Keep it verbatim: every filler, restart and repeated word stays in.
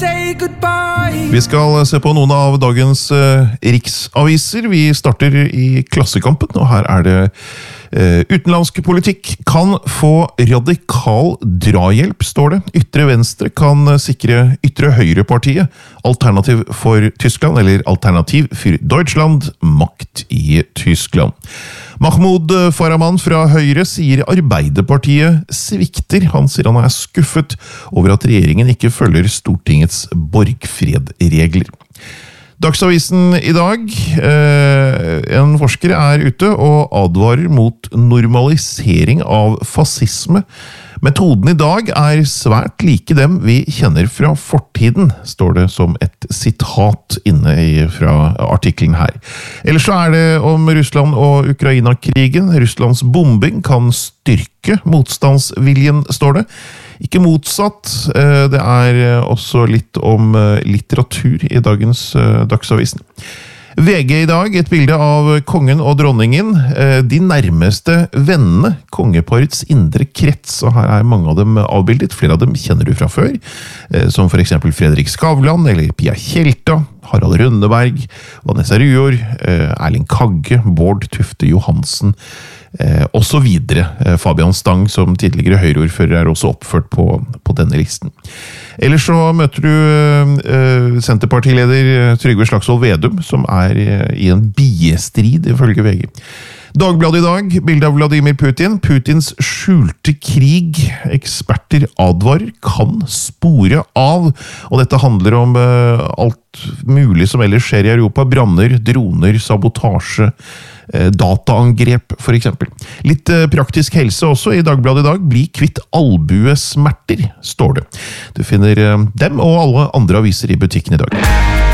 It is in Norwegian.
Say goodbye. Vi skal se på noen av dagens eh, riksaviser. Vi starter i Klassekampen, og her er det eh, utenlandsk politikk kan få radikal drahjelp, står det. Ytre venstre kan sikre ytre høyrepartiet. Alternativ for Tyskland, eller Alternativ für Deutschland, makt i Tyskland. Mahmoud Farahman fra Høyre sier Arbeiderpartiet svikter. Han sier han er skuffet over at regjeringen ikke følger Stortingets borgfredregler. Dagsavisen i dag. En forsker er ute og advarer mot normalisering av fascisme. Metoden i dag er svært like dem vi kjenner fra fortiden, står det som et sitat inne fra artikkelen her. Ellers så er det om Russland og Ukraina-krigen. Russlands bombing kan styrke motstandsviljen, står det. Ikke motsatt. Det er også litt om litteratur i dagens Dagsavisen. V G i dag, et bilde av kongen og dronningen, de nærmeste vennene, kongeparets indre krets, og her er mange av dem avbildet, flere av dem kjenner du fra før, som for eksempel Fredrik Skavlan, eller Pia Tjelta, Harald Rønneberg, Vanessa Ruor, Erling Kagge, Bård Tufte Johansen, og så videre. Fabian Stang, som tidligere høyreordfører, er også oppført på, på denne listen. Ellers så møter du uh, Senterpartileder Trygve Slagsvold Vedum, som er uh, i en biestrid, ifølge V G. Dagbladet i dag, bilde av Vladimir Putin. Putins skjulte krig. Eksperter advarer, kan spore av. Og dette handler om uh, alt mulig som ellers skjer i Europa. Branner, droner, sabotasje, dataangrep for eksempel. Litt praktisk helse også i Dagbladet i dag. Bli kvitt albuesmerter, står det. Du finner dem og alle andre aviser i butikken i dag.